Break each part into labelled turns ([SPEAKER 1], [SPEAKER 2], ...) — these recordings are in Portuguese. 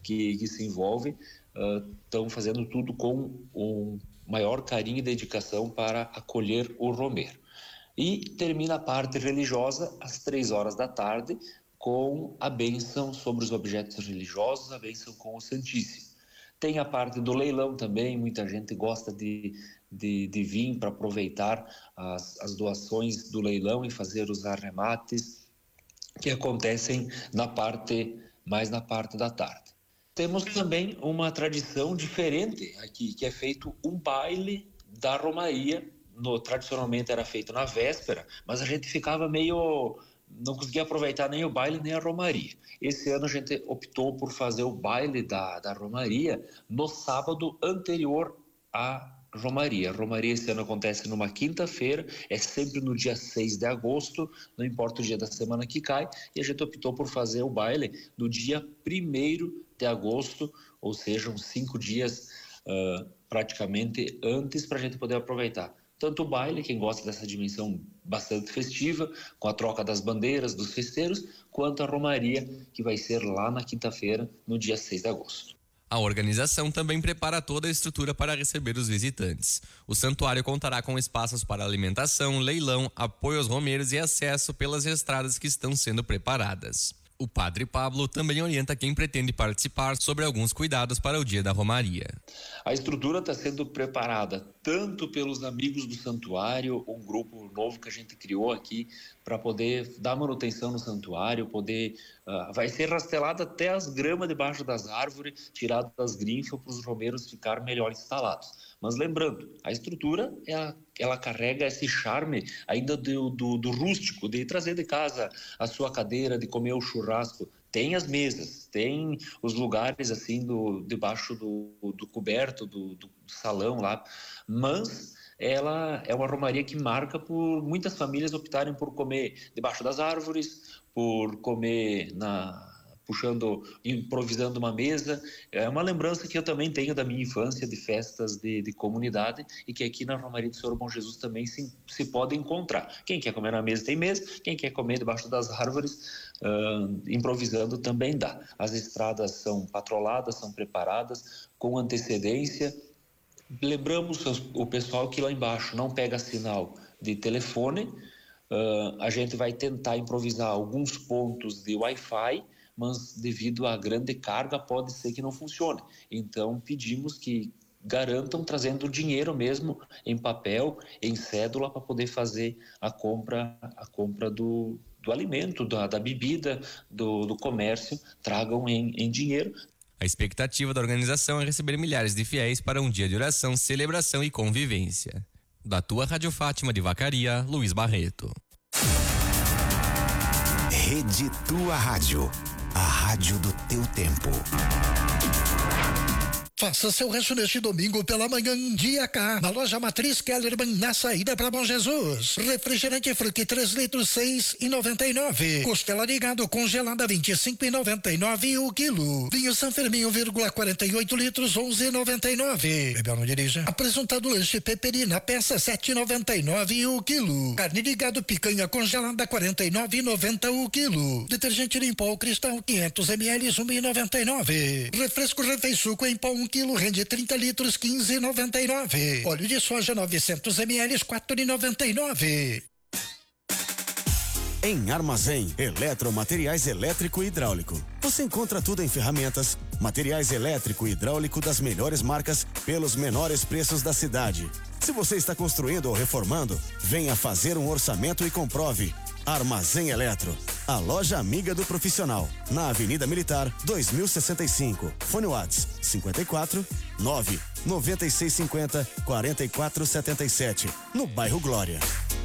[SPEAKER 1] que se envolvem estão fazendo tudo com um maior carinho e dedicação para acolher o romeiro. E termina a parte religiosa às 3 horas da tarde com a bênção sobre os objetos religiosos, a bênção com o Santíssimo. Tem a parte do leilão também, muita gente gosta de vir para aproveitar as doações do leilão e fazer os arremates que acontecem mais na parte da tarde. Temos também uma tradição diferente aqui, que é feito um baile da Romaria. Tradicionalmente era feito na véspera, mas a gente ficava não conseguia aproveitar nem o baile nem a Romaria. Esse ano a gente optou por fazer o baile da Romaria no sábado anterior à Romaria. A Romaria esse ano acontece numa quinta-feira, é sempre no dia 6 de agosto, não importa o dia da semana que cai, e a gente optou por fazer o baile no dia 1º de agosto, ou seja, uns 5 dias praticamente antes, para a gente poder aproveitar. Tanto o baile, quem gosta dessa dimensão bastante festiva, com a troca das bandeiras, dos festeiros, quanto a Romaria, que vai ser lá na quinta-feira, no dia 6 de agosto.
[SPEAKER 2] A organização também prepara toda a estrutura para receber os visitantes. O santuário contará com espaços para alimentação, leilão, apoio aos romeiros e acesso pelas estradas que estão sendo preparadas. O padre Pablo também orienta quem pretende participar sobre alguns cuidados para o dia da Romaria.
[SPEAKER 1] A estrutura está sendo preparada tanto pelos amigos do santuário, um grupo novo que a gente criou aqui para poder dar manutenção no santuário, vai ser rastelada até as gramas debaixo das árvores, tirado das grinfas para os romeiros ficarem melhor instalados. Mas lembrando, a estrutura ela carrega esse charme ainda do rústico, de trazer de casa a sua cadeira, de comer o churrasco. Tem as mesas, tem os lugares assim debaixo do coberto, do salão lá, mas ela é uma romaria que marca por muitas famílias optarem por comer debaixo das árvores, por comer improvisando uma mesa. É uma lembrança que eu também tenho da minha infância, de festas de comunidade, e que aqui na Romaria do Senhor Bom Jesus também se pode encontrar. Quem quer comer na mesa tem mesa, quem quer comer debaixo das árvores, improvisando também dá. As estradas são patroladas, são preparadas com antecedência. Lembramos o pessoal que lá embaixo não pega sinal de telefone. A gente vai tentar improvisar alguns pontos de Wi-Fi, mas devido à grande carga pode ser que não funcione. Então pedimos que garantam trazendo dinheiro mesmo em papel, em cédula, para poder fazer a compra do alimento, da bebida, do comércio, tragam em dinheiro.
[SPEAKER 2] A expectativa da organização é receber milhares de fiéis para um dia de oração, celebração e convivência. Da tua Rádio Fátima de Vacaria, Luiz Barreto.
[SPEAKER 3] Rede Tua Rádio, a rádio do teu tempo.
[SPEAKER 4] Faça seu rancho neste domingo pela manhã, dia K, na loja Matriz Kellerman, na saída para Bom Jesus. Refrigerante Fruc 3 litros, 6,99. Costela de gado congelada 25,99 o quilo. Vinho San Fermin 1,48 litros, 11,99. Bebeu, não dirija. Apresentado lanche Peperina, peça 7,99 o quilo. Carne de gado picanha congelada 49,90 o quilo. Detergente Limpol Cristal 500 ml 1,99. Refresco Refeiçuco em pó 1 quilo rende 30 litros 15,99. Óleo de soja 900 ml 4,99.
[SPEAKER 3] Em Armazém Eletromateriais Elétrico e Hidráulico. Você encontra tudo em ferramentas, materiais elétrico e hidráulico das melhores marcas pelos menores preços da cidade. Se você está construindo ou reformando, venha fazer um orçamento e comprove. Armazém Eletro, a loja amiga do profissional, na Avenida Militar 2065. Fone Whats 54 9 9650 4477, no bairro Glória.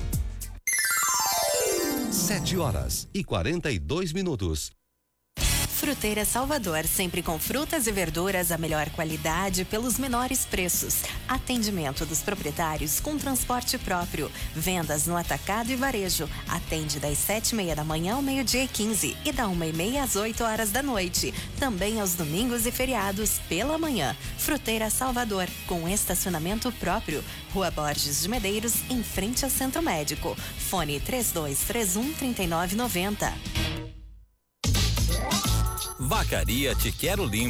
[SPEAKER 5] 7h42.
[SPEAKER 6] Fruteira Salvador, sempre com frutas e verduras a melhor qualidade pelos menores preços. Atendimento dos proprietários com transporte próprio. Vendas no atacado e varejo. Atende das 7:30 da manhã ao 12:15 e da 1:30 às 8 horas da noite. Também aos domingos e feriados pela manhã. Fruteira Salvador, com estacionamento próprio. Rua Borges de Medeiros, em frente ao Centro Médico. Fone 3231-3990.
[SPEAKER 5] Vacaria Te Quero Limpo.